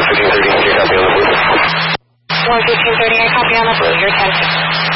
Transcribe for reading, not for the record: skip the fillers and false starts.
1530, copy on the blue. 1530, I copy on the blue. Your 10.